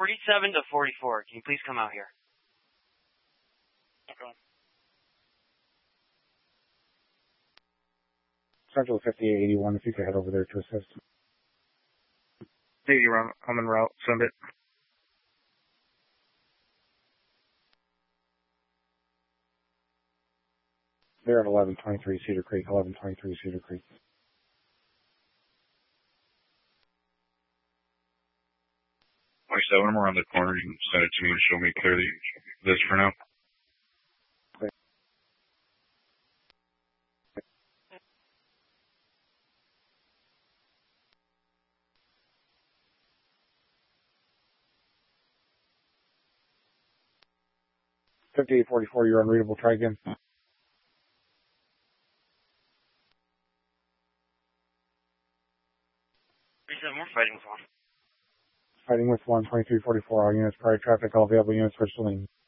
47 to 44. Can you please come out here? Okay. Central 5881, if you could head over there to assist. 81, I'm en route. Send it. They're at 1123 Cedar Creek, 1123 Cedar Creek. Like I said, when I'm around the corner, you can send it to me and show me clearly this for now. Okay. .5844, you're unreadable. Try again. We're fighting with one. Fighting with 12344. All units, prior traffic, all available units, switch to lean.